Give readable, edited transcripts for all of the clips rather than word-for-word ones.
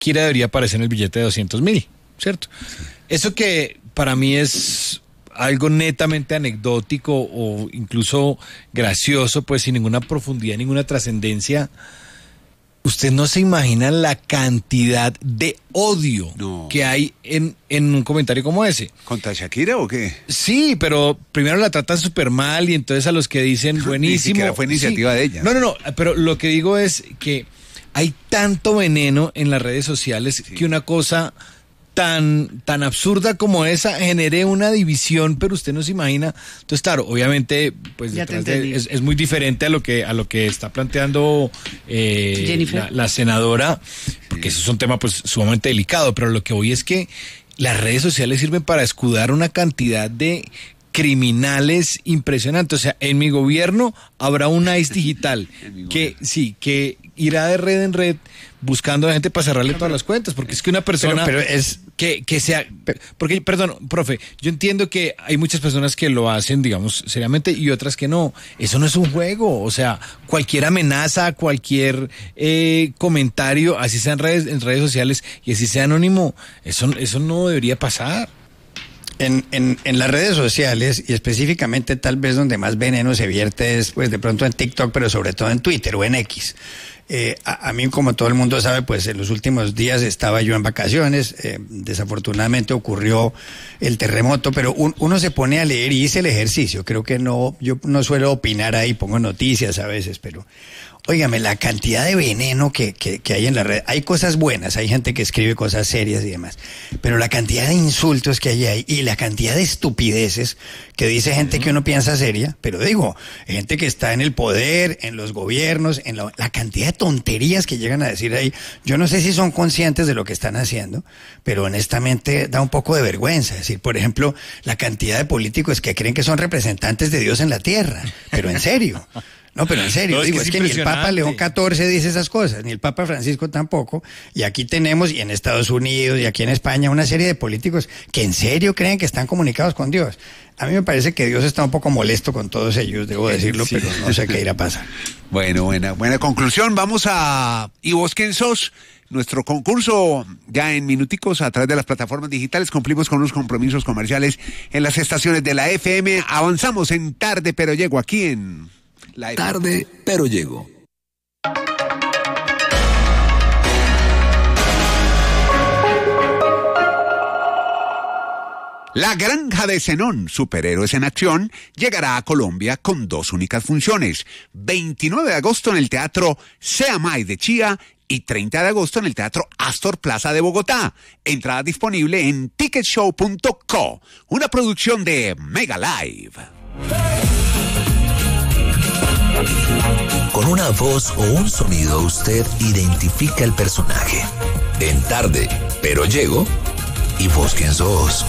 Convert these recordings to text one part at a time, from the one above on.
Kira debería aparecer en el billete de 200.000, ¿cierto? Eso que para mí es algo netamente anecdótico o incluso gracioso, pues sin ninguna profundidad, ninguna trascendencia. Usted no se imagina la cantidad de odio que hay en un comentario como ese. ¿Contra Shakira o qué? Sí, pero primero la tratan súper mal y entonces a los que dicen buenísimo. Ni siquiera fue iniciativa de ella. No, pero lo que digo es que hay tanto veneno en las redes sociales que una cosa tan assurda como esa genere una división, pero usted no se imagina. Entonces, claro, obviamente, pues es muy diferente a lo que está planteando la senadora, porque eso es un tema pues sumamente delicado, pero lo que voy es que las redes sociales sirven para escudar una cantidad de criminales impresionantes. O sea, en mi gobierno habrá un ICE digital que irá de red en red buscando a gente para cerrarle todas las cuentas, porque es que una persona pero es que sea, porque, perdón, profe, yo entiendo que hay muchas personas que lo hacen, digamos, seriamente y otras que no. Eso no es un juego, o sea, cualquier amenaza, cualquier comentario, así sea en redes sociales y así sea anónimo, eso no debería pasar. En las redes sociales, y específicamente tal vez donde más veneno se vierte es pues de pronto en TikTok, pero sobre todo en Twitter o en X. A mí, como todo el mundo sabe, pues en los últimos días estaba yo en vacaciones, desafortunadamente ocurrió el terremoto, pero uno se pone a leer y hice el ejercicio. Creo que yo no suelo opinar ahí, pongo noticias a veces, pero óigame, la cantidad de veneno que hay en la red. Hay cosas buenas, hay gente que escribe cosas serias y demás, pero la cantidad de insultos que hay ahí y la cantidad de estupideces que dice gente que uno piensa seria, pero digo, gente que está en el poder, en los gobiernos, en la cantidad de tonterías que llegan a decir ahí. Yo no sé si son conscientes de lo que están haciendo, pero honestamente da un poco de vergüenza. Es decir, por ejemplo, la cantidad de políticos que creen que son representantes de Dios en la tierra, pero en serio. No, pero en serio, digo, es que ni el Papa León XIV dice esas cosas, ni el Papa Francisco tampoco, y aquí tenemos, y en Estados Unidos, y aquí en España, una serie de políticos que en serio creen que están comunicados con Dios. A mí me parece que Dios está un poco molesto con todos ellos, debo decirlo, pero no sé qué irá a pasar. Bueno, buena conclusión. Vamos a ¿Y vos quién sos? Nuestro concurso ya en minuticos a través de las plataformas digitales. Cumplimos con los compromisos comerciales en las estaciones de la FM. Avanzamos en Tarde Pero Llego aquí en... Tarde, pero llego. La Granja de Zenón, Superhéroes en Acción, llegará a Colombia con 2 únicas funciones. 29 de agosto en el Teatro Seamay de Chía y 30 de agosto en el Teatro Astor Plaza de Bogotá. Entrada disponible en ticketshow.co, una producción de Mega Live. Con una voz o un sonido usted identifica el personaje. En Tarde, pero llego. ¿Y vos quién sos?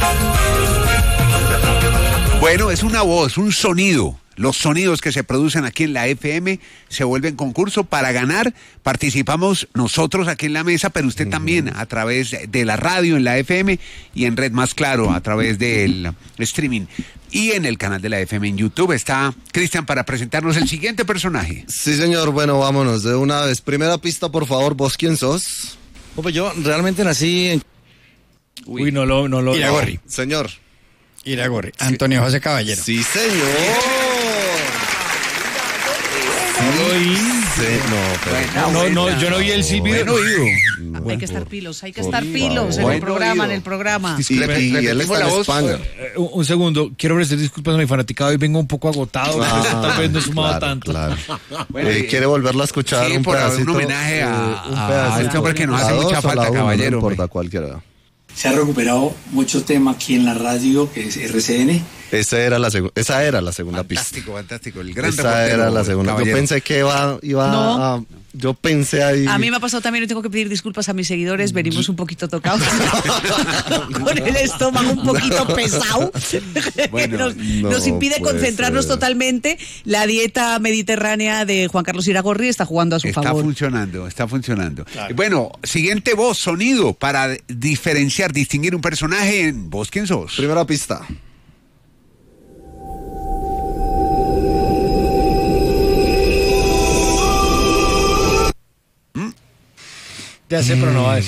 Bueno, es una voz, un sonido. Los sonidos que se producen aquí en la FM se vuelven concurso. Para ganar participamos nosotros aquí en la mesa, pero usted también a través de la radio en la FM y en Red Más Claro a través del streaming. Y en el canal de la FM en YouTube está Cristian para presentarnos el siguiente personaje. Sí, señor. Bueno, vámonos de una vez. Primera pista, por favor. ¿Vos quién sos? Pues yo realmente nací en... Uy, no lo... Iragorri. Señor. Iragorri. Antonio José Caballero. Sí, señor. Yo no vi el silbido. Hay que estar pilos en el programa. Y él está en España. Un segundo, quiero ofrecer disculpas a mi fanaticado y vengo un poco agotado, tal vez no he sumado tanto. Claro. ¿Quiere volverlo a escuchar sí, un pedacito? Un homenaje a este hombre que nos hace mucha falta, caballero. No importa, cualquiera. Se ha recuperado mucho tema aquí en la radio, que es RCN. Esa era la segunda pista. Fantástico. El gran Esa era la segunda. Caballero. Yo pensé que iba yo pensé ahí. A mí me ha pasado también, y tengo que pedir disculpas a mis seguidores, venimos un poquito tocados, con el estómago un poquito pesado, nos impide concentrarnos totalmente. La dieta mediterránea de Juan Carlos Iragorri está jugando a su favor. Está funcionando. Claro. Bueno, siguiente voz, sonido, para diferenciar, distinguir un personaje en ¿Vos quién sos? Primera pista. Ya sé, pero no va a decir.